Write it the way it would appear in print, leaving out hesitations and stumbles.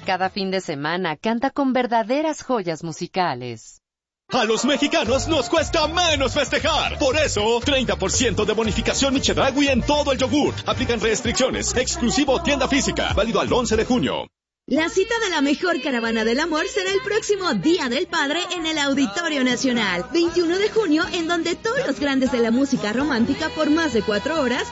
cada fin de semana canta con verdaderas joyas musicales. A los mexicanos nos cuesta menos festejar. Por eso, 30% de bonificación y Chedraui en todo el yogur. Aplican restricciones. Exclusivo tienda física. Válido al 11 de junio. La cita de la mejor caravana del amor será el próximo Día del Padre en el Auditorio Nacional. 21 de junio, en donde todos los grandes de la música romántica por más de 4 horas